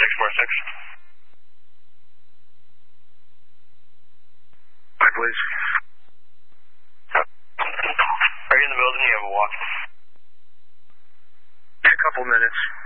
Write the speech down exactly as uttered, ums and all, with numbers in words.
six four six. Hi, please. Are you in the building? You have a walk? In a couple minutes.